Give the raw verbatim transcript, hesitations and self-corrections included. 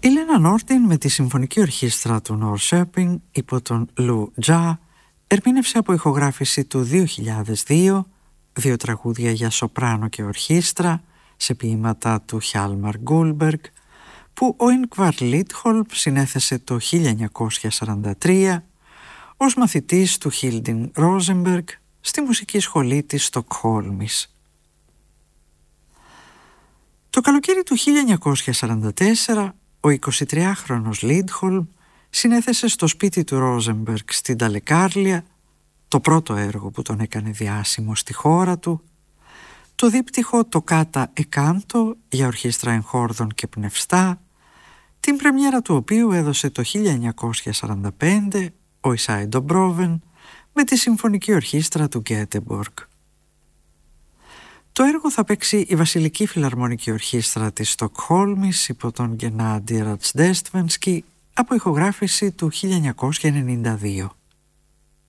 Λένα Νόρτιν με τη Συμφωνική Ορχήστρα του Νορσόπινγκ υπό τον Λου Τζα ερμήνευσε από ηχογράφηση του δύο χιλιάδες δύο δύο τραγούδια για σοπράνο και ορχήστρα σε ποίηματα του Χιάλμαρ Γκούλμπεργκ που ο Ίνγκβαρ Λίτχολμ συνέθεσε το χίλια εννιακόσια σαράντα τρία ως μαθητής του Χίλντιν Ρόζενμπεργκ στη μουσική σχολή της Στοκχόλμης. Το καλοκαίρι του χίλια εννιακόσια σαράντα τέσσερα ο εικοσιτριάχρονος Λίτχολμ συνέθεσε στο σπίτι του Ρόζενμπεργκ στην Ταλεκάρλια το πρώτο έργο που τον έκανε διάσημο στη χώρα του, το δίπτυχο το Κάτα Εκάντο για ορχήστρα εγχόρδων και πνευστά, την πρεμιέρα του οποίου έδωσε το χίλια εννιακόσια σαράντα πέντε ο Ισάι Ντομπρόβεν με τη Συμφωνική Ορχήστρα του Γκέτεμποργκ. Το έργο θα παίξει η Βασιλική Φιλαρμονική Ορχήστρα της Στοκχόλμης υπό τον Γκενάντι Ρατσντέστβενσκι από ηχογράφηση του χίλια εννιακόσια ενενήντα δύο.